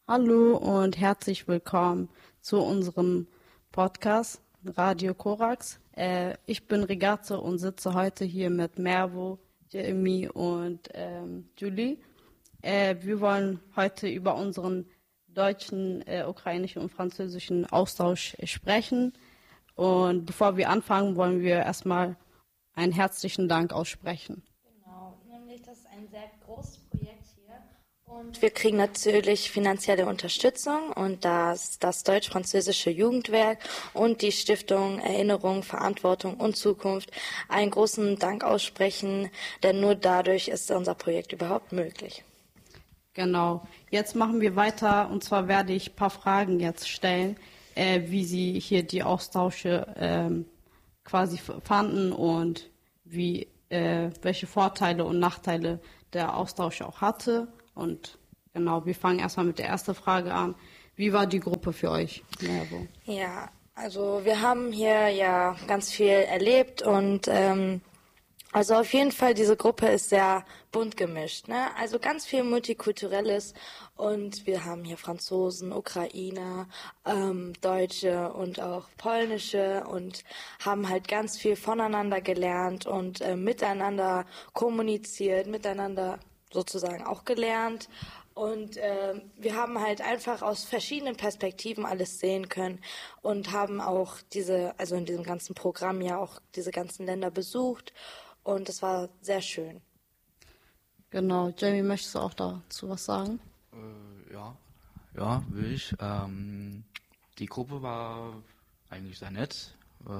Hallo und herzlich willkommen zu unserem Podcast Radio Korax. Ich bin Regate und sitze heute hier mit Mervo, Jeremy und Julie. Wir wollen heute über unseren deutschen, ukrainischen und französischen Austausch sprechen. Und bevor wir anfangen, wollen wir erstmal einen herzlichen Dank aussprechen. Genau, nämlich das ist ein sehr großes Projekt hier und wir kriegen natürlich finanzielle Unterstützung und das Deutsch-Französische Jugendwerk und die Stiftung Erinnerung, Verantwortung und Zukunft einen großen Dank aussprechen, denn nur dadurch ist unser Projekt überhaupt möglich. Genau. Jetzt machen wir weiter und zwar werde ich ein paar Fragen jetzt stellen, wie Sie hier die Austausche quasi fanden und welche Vorteile und Nachteile der Austausch auch hatte. Und genau, wir fangen erstmal mit der ersten Frage an. Wie war die Gruppe für euch? Ja, also wir haben hier ja ganz viel erlebt und also auf jeden Fall, diese Gruppe ist sehr bunt gemischt, ne? Also ganz viel Multikulturelles und wir haben hier Franzosen, Ukrainer, Deutsche und auch Polnische und haben halt ganz viel voneinander gelernt und miteinander kommuniziert, miteinander sozusagen auch gelernt. Und wir haben halt einfach aus verschiedenen Perspektiven alles sehen können und haben auch also in diesem ganzen Programm ja auch diese ganzen Länder besucht. Und es war sehr schön. Genau. Jamie, möchtest du auch dazu was sagen? Ja, will ich. Die Gruppe war eigentlich sehr nett.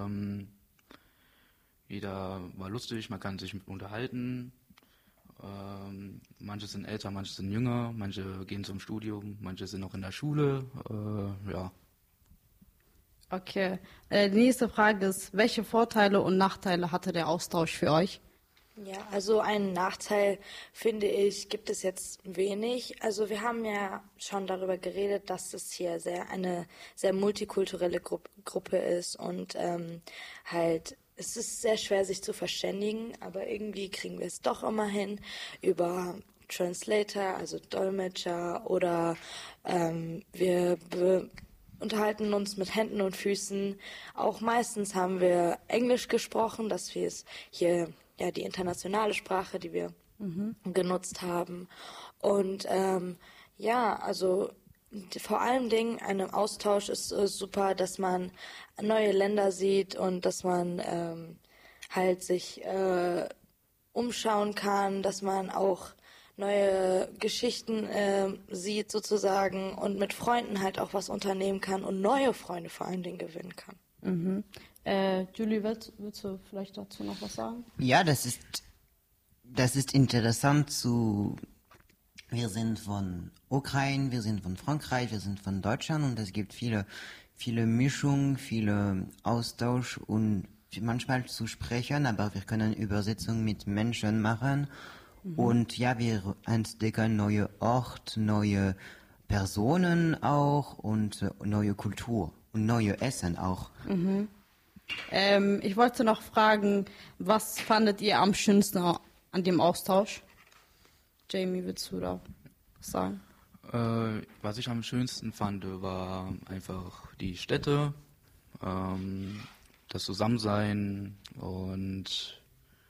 Jeder war lustig, man kann sich unterhalten. Manche sind älter, manche sind jünger, manche gehen zum Studium, manche sind noch in der Schule. Ja. Okay. Die nächste Frage ist, welche Vorteile und Nachteile hatte der Austausch für euch? Ja, also einen Nachteil, finde ich, gibt es jetzt wenig. Also wir haben ja schon darüber geredet, dass es hier eine sehr multikulturelle Gruppe ist und halt es ist sehr schwer, sich zu verständigen, aber irgendwie kriegen wir es doch immer hin über Translator, also Dolmetscher oder wir unterhalten uns mit Händen und Füßen. Auch meistens haben wir Englisch gesprochen, dass wir es hier ja die internationale Sprache, die wir genutzt haben. Und ja, also vor allen Dingen einem Austausch ist super, dass man neue Länder sieht und dass man halt sich umschauen kann, dass man auch neue Geschichten sieht sozusagen und mit Freunden halt auch was unternehmen kann und neue Freunde vor allen Dingen gewinnen kann. Mhm. Julie, willst du vielleicht dazu noch was sagen? Ja, das ist interessant wir sind von Ukraine, wir sind von Frankreich, wir sind von Deutschland und es gibt viele Mischung, viele Austausch und manchmal zu sprechen, aber wir können Übersetzung mit Menschen machen. Und ja, wir entdecken neue Orte, neue Personen auch und neue Kultur und neue Essen auch. Ich wollte noch fragen, was fandet ihr am schönsten an dem Austausch? Jamie, willst du da was sagen? Was ich am schönsten fand, war einfach die Städte, das Zusammensein und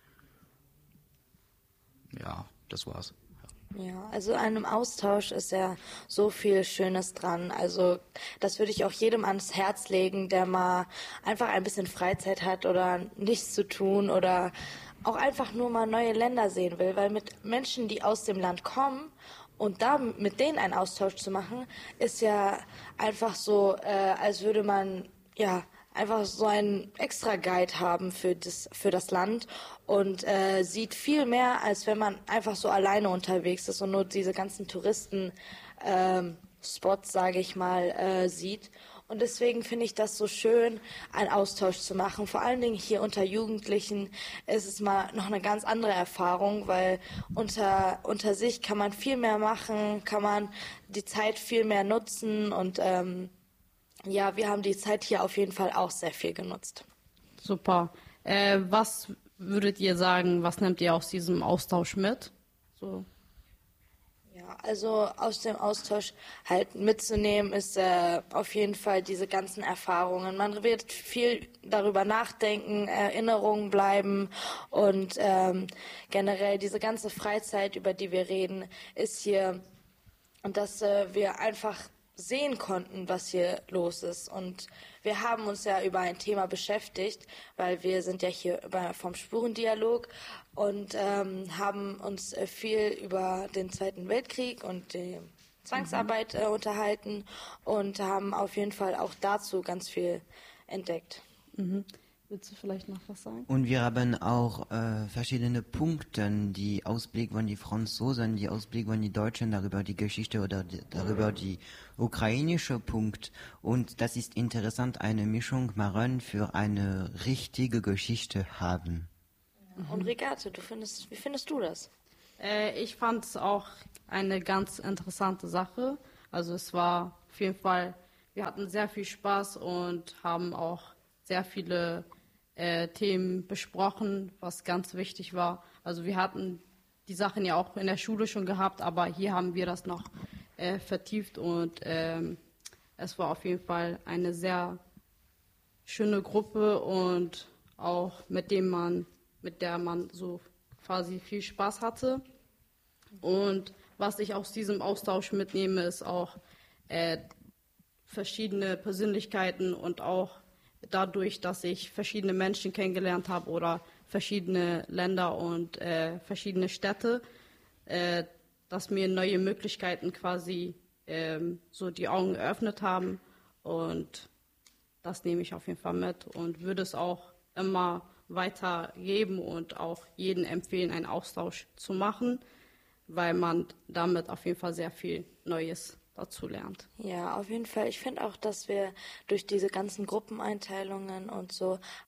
ja, das war's. Ja, also an einem Austausch ist ja so viel Schönes dran. Also das würde ich auch jedem ans Herz legen, der mal einfach ein bisschen Freizeit hat oder nichts zu tun oder auch einfach nur mal neue Länder sehen will, weil mit Menschen, die aus dem Land kommen und da mit denen einen Austausch zu machen, ist ja einfach so, als würde man ja einfach so einen extra Guide haben für das Land und sieht viel mehr, als wenn man einfach so alleine unterwegs ist und nur diese ganzen Touristen Spots, sage ich mal, sieht. Und deswegen finde ich das so schön, einen Austausch zu machen. Vor allen Dingen hier unter Jugendlichen ist es mal noch eine ganz andere Erfahrung, weil unter sich kann man viel mehr machen, kann man die Zeit viel mehr nutzen und ja, wir haben die Zeit hier auf jeden Fall auch sehr viel genutzt. Super. Was würdet ihr sagen, was nehmt ihr aus diesem Austausch mit? So. Ja, Ja, also aus dem Austausch halt mitzunehmen ist auf jeden Fall diese ganzen Erfahrungen. Man wird viel darüber nachdenken, Erinnerungen bleiben und generell diese ganze Freizeit, über die wir reden, ist hier, dass wir einfach sehen konnten, was hier los ist. Und wir haben uns ja über ein Thema beschäftigt, weil wir sind ja hier vom Spurendialog und haben uns viel über den Zweiten Weltkrieg und die Zwangsarbeit unterhalten und haben auf jeden Fall auch dazu ganz viel entdeckt. Willst du vielleicht noch was sagen? Und wir haben auch verschiedene Punkte, die Ausblick von die Franzosen, die Ausblick von die Deutschen, darüber die Geschichte oder darüber die ukrainische Punkt. Und das ist interessant, eine Mischung machen für eine richtige Geschichte haben. Und Regate, wie findest du das? Ich fand es auch eine ganz interessante Sache. Also es war auf jeden Fall, wir hatten sehr viel Spaß und haben auch sehr viele Themen besprochen, was ganz wichtig war. Also wir hatten die Sachen ja auch in der Schule schon gehabt, aber hier haben wir das noch vertieft und es war auf jeden Fall eine sehr schöne Gruppe und auch mit der man so quasi viel Spaß hatte. Und was ich aus diesem Austausch mitnehme, ist auch verschiedene Persönlichkeiten und auch dadurch, dass ich verschiedene Menschen kennengelernt habe oder verschiedene Länder und verschiedene Städte, dass mir neue Möglichkeiten quasi so die Augen geöffnet haben. Und das nehme ich auf jeden Fall mit und würde es auch immer weitergeben und auch jedem empfehlen, einen Austausch zu machen, weil man damit auf jeden Fall sehr viel Neues dazu lernt. Ja, auf jeden Fall. Ich finde auch, dass wir durch diese ganzen Gruppeneinteilungen und so